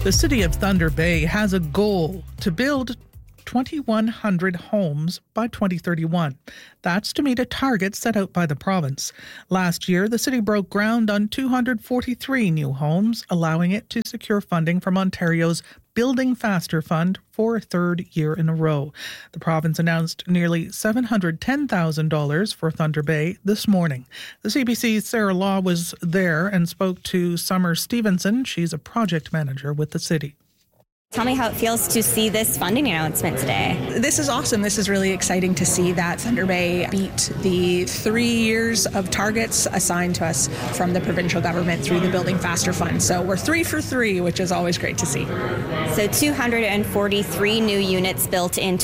The city of Thunder Bay has a goal to build 2,100 homes by 2031. That's to meet a target set out by the province. Last year, the city broke ground on 243 new homes, allowing it to secure funding from Ontario's Building Faster Fund for a third year in a row. The province announced nearly $710,000 for Thunder Bay this morning. The CBC's Sarah Law was there and spoke to Summer Stevenson. She's a project manager with the city. Tell me how it feels to see this funding announcement today. This is awesome. This is really exciting to see that Thunder Bay beat the 3 years of targets assigned to us from the provincial government through the Building Faster Fund. So we're 3 for 3, which is always great to see. So 243 new units built in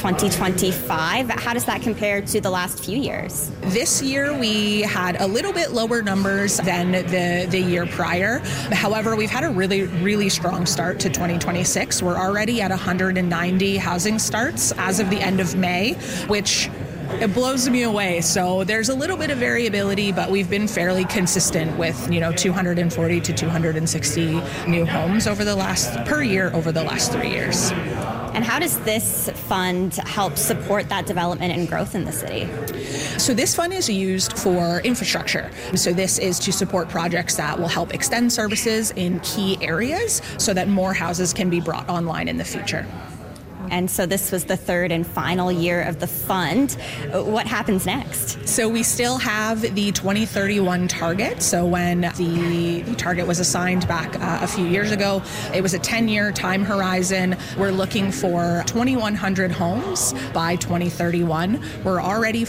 2025. How does that compare to the last few years? This year we had a little bit lower numbers than the year prior. However, we've had a really strong start to 2026. We're already at 190 housing starts as of the end of May, which it blows me away. So there's a little bit of variability, but we've been fairly consistent with, 240 to 260 new homes per year over the last 3 years. And how does this fund help support that development and growth in the city? So this fund is used for infrastructure. So this is to support projects that will help extend services in key areas so that more houses can be brought online in the future. And so this was the third and final year of the fund. What happens next? So we still have the 2031 target. So when the target was assigned back a few years ago, it was a 10-year time horizon. We're looking for 2,100 homes by 2031. We're already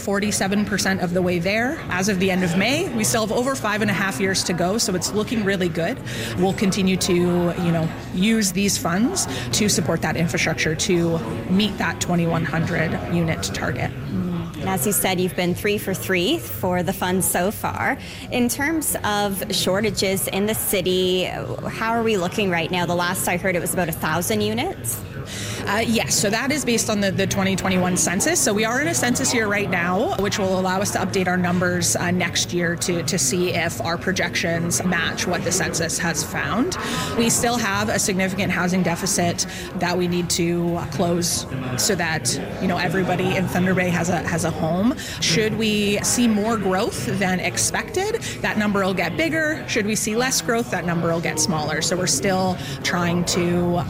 47% of the way there. As of the end of May, we still have over 5.5 years to go, so it's looking really good. We'll continue to, use these funds to support that infrastructure to meet that 2,100 unit target. And as you said, you've been 3 for 3 for the fund so far. In terms of shortages in the city, how are we looking right now? The last I heard, it was about 1,000 units. Yes, so that is based on the 2021 census. So we are in a census year right now, which will allow us to update our numbers next year to see if our projections match what the census has found. We still have a significant housing deficit that we need to close so that everybody in Thunder Bay has a home. Should we see more growth than expected, that number will get bigger. Should we see less growth, that number will get smaller. So we're still trying to,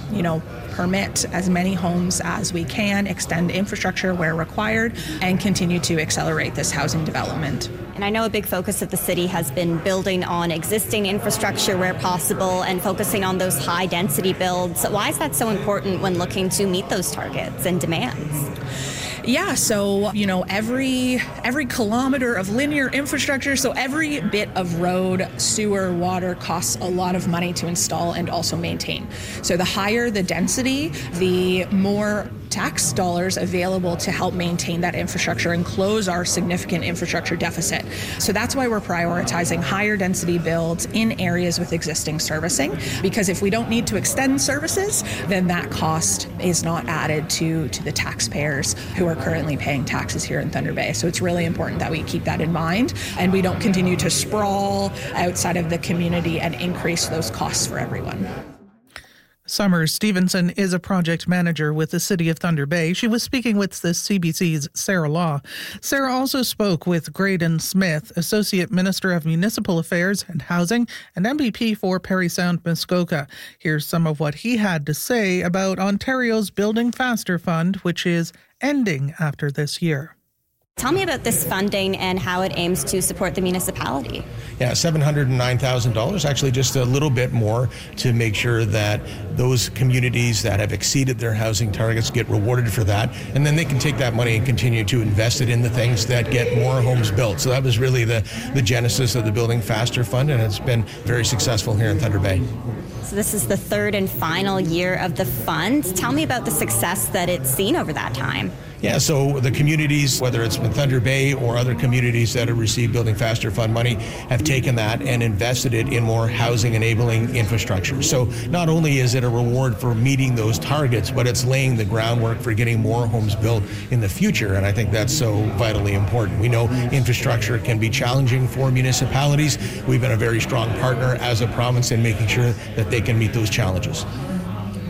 permit as many homes as we can, extend infrastructure where required, and continue to accelerate this housing development. And I know a big focus of the city has been building on existing infrastructure where possible and focusing on those high density builds. Why is that so important when looking to meet those targets and demands? Yeah, so, every kilometer of linear infrastructure, so every bit of road, sewer, water costs a lot of money to install and also maintain. So the higher the density, the more tax dollars available to help maintain that infrastructure and close our significant infrastructure deficit. So that's why we're prioritizing higher density builds in areas with existing servicing, because if we don't need to extend services, then that cost is not added to the taxpayers who are currently paying taxes here in Thunder Bay. So it's really important that we keep that in mind and we don't continue to sprawl outside of the community and increase those costs for everyone. Summer Stevenson is a project manager with the City of Thunder Bay. She was speaking with the CBC's Sarah Law. Sarah also spoke with Graydon Smith, Associate Minister of Municipal Affairs and Housing and MVP for Parry Sound Muskoka. Here's some of what he had to say about Ontario's Building Faster Fund, which is ending after this year. Tell me about this funding and how it aims to support the municipality. Yeah, $709,000, actually just a little bit more to make sure that those communities that have exceeded their housing targets get rewarded for that. And then they can take that money and continue to invest it in the things that get more homes built. So that was really the genesis of the Building Faster Fund, and it's been very successful here in Thunder Bay. So this is the third and final year of the fund. Tell me about the success that it's seen over that time. Yeah, so the communities, whether it's been Thunder Bay or other communities that have received Building Faster Fund money, have taken that and invested it in more housing enabling infrastructure. So not only is it a reward for meeting those targets, but it's laying the groundwork for getting more homes built in the future. And I think that's so vitally important. We know infrastructure can be challenging for municipalities. We've been a very strong partner as a province in making sure that they can meet those challenges.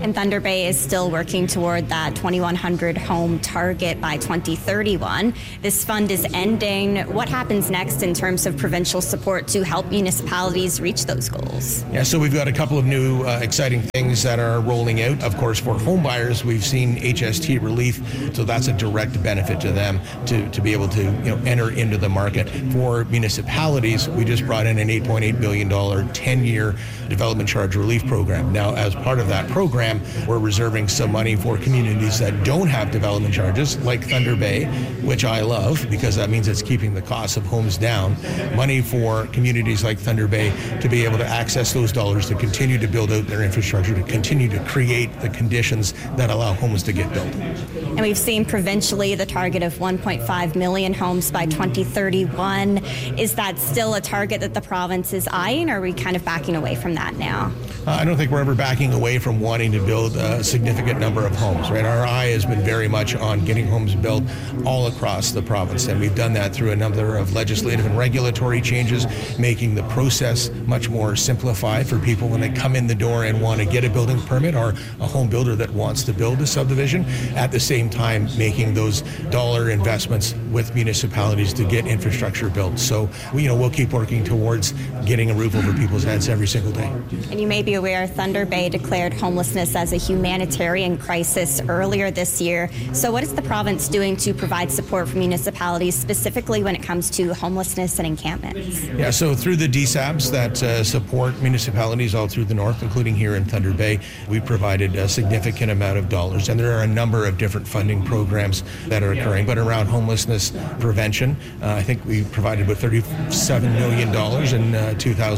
And Thunder Bay is still working toward that 2,100 home target by 2031. This fund is ending. What happens next in terms of provincial support to help municipalities reach those goals? Yeah, so we've got a couple of new exciting things that are rolling out. Of course, for home buyers, we've seen HST relief, so that's a direct benefit to them to be able to enter into the market. For municipalities, we just brought in an $8.8 billion 10-year development charge relief program. Now, as part of that program, we're reserving some money for communities that don't have development charges, like Thunder Bay, which I love because that means it's keeping the cost of homes down. Money for communities like Thunder Bay to be able to access those dollars to continue to build out their infrastructure, to continue to create the conditions that allow homes to get built. And we've seen provincially the target of 1.5 million homes by 2031. Is that still a target that the province is eyeing, or are we kind of backing away from that now? I don't think we're ever backing away from wanting to build a significant number of homes, right? Our eye has been very much on getting homes built all across the province, and we've done that through a number of legislative and regulatory changes, making the process much more simplified for people when they come in the door and want to get a building permit, or a home builder that wants to build a subdivision. At the same time, making those dollar investments with municipalities to get infrastructure built. So, we'll keep working towards getting a roof over people's heads every single day. And you may be aware, Thunder Bay declared homelessness as a humanitarian crisis earlier this year. So what is the province doing to provide support for municipalities, specifically when it comes to homelessness and encampments? Yeah, so through the DSABs that support municipalities all through the north, including here in Thunder Bay, we provided a significant amount of dollars. And there are a number of different funding programs that are occurring. But around homelessness prevention, I think we provided about $37 million in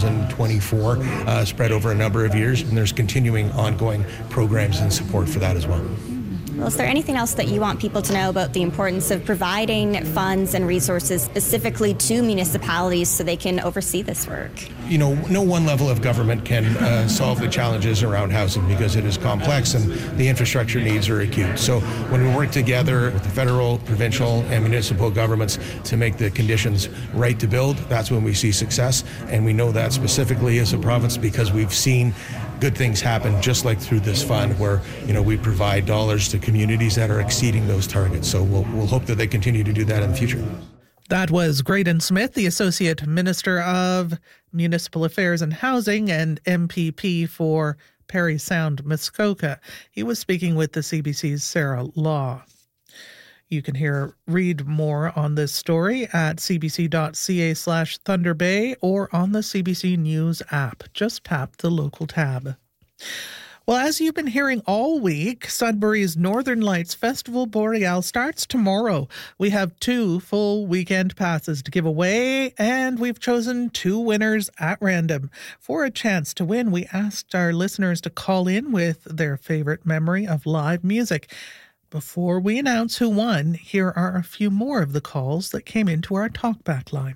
2024, spread over a number of years. And there's continuing ongoing programs and support for that as well. Well, is there anything else that you want people to know about the importance of providing funds and resources specifically to municipalities so they can oversee this work? No one level of government can solve the challenges around housing because it is complex and the infrastructure needs are acute. So when we work together with the federal, provincial, and municipal governments to make the conditions right to build, that's when we see success. And we know that specifically as a province because we've seen good things happen, just like through this fund where, we provide dollars to communities that are exceeding those targets. So we'll hope that they continue to do that in the future. That was Graydon Smith, the Associate Minister of Municipal Affairs and Housing and MPP for Parry Sound, Muskoka. He was speaking with the CBC's Sarah Law. You can read more on this story at cbc.ca/Thunder Bay or on the CBC News app. Just tap the local tab. Well, as you've been hearing all week, Sudbury's Northern Lights Festival Boreal starts tomorrow. We have 2 full weekend passes to give away, and we've chosen 2 winners at random. For a chance to win, we asked our listeners to call in with their favorite memory of live music. Before we announce who won, here are a few more of the calls that came into our talkback line.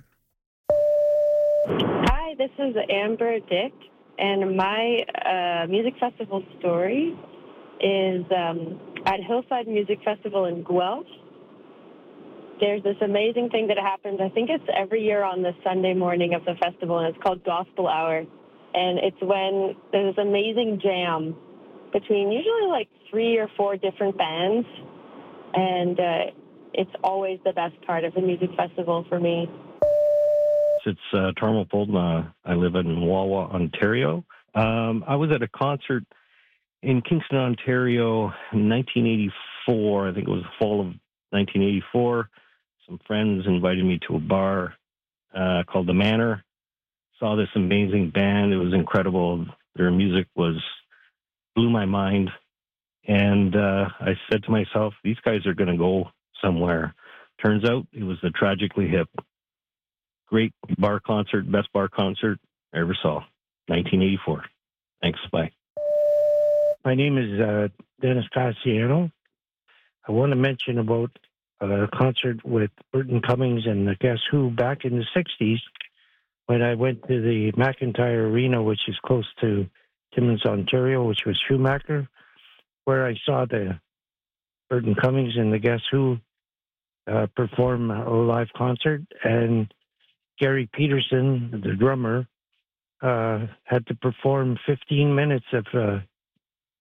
Hi, this is Amber Dick. And my music festival story is at Hillside Music Festival in Guelph. There's this amazing thing that happens. I think it's every year on the Sunday morning of the festival, and it's called Gospel Hour. And it's when there's this amazing jam between usually like 3 or 4 different bands. And it's always the best part of the music festival for me. It's Tarmo Foldma. I live in Wawa, Ontario. I was at a concert in Kingston, Ontario in 1984. I think it was the fall of 1984. Some friends invited me to a bar called The Manor. Saw this amazing band. It was incredible. Their music blew my mind. And I said to myself, these guys are going to go somewhere. Turns out it was the Tragically Hip. Great bar concert, best bar concert I ever saw, 1984. Thanks, bye. My name is Dennis Cassiano. I want to mention about a concert with Burton Cummings and the Guess Who back in the 60s when I went to the McIntyre Arena, which is close to Timmins, Ontario, which was Schumacher, where I saw the Burton Cummings and the Guess Who perform a live concert. And Gary Peterson, the drummer, had to perform 15 minutes of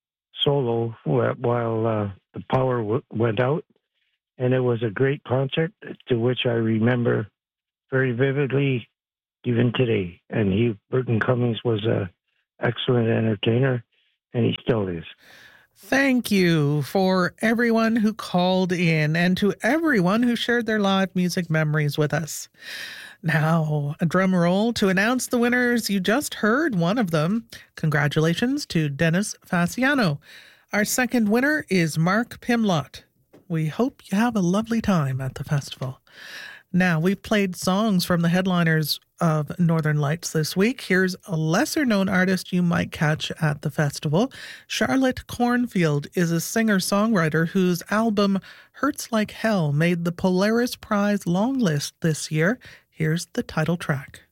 solo while the power went out. And it was a great concert to which I remember very vividly even today. And Burton Cummings was an excellent entertainer, and he still is. Thank you for everyone who called in and to everyone who shared their live music memories with us. Now, a drum roll to announce the winners. You just heard one of them. Congratulations to Dennis Fasciano. Our second winner is Mark Pimlott. We hope you have a lovely time at the festival. Now, we've played songs from the headliners of Northern Lights this week. Here's a lesser-known artist you might catch at the festival. Charlotte Cornfield is a singer-songwriter whose album Hurts Like Hell made the Polaris Prize long list this year. Here's the title track.